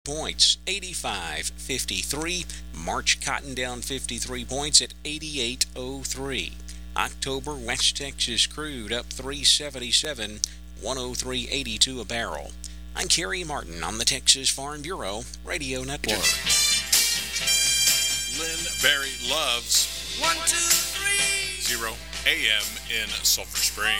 points, 85.53. March cotton down 53 points at 88.03. October West Texas crude up 377, 103.82 a barrel. I'm Kerry Martin on the Texas Farm Bureau Radio Network. Lynn Berry loves 1, 2, 3 0 AM in Sulphur Springs.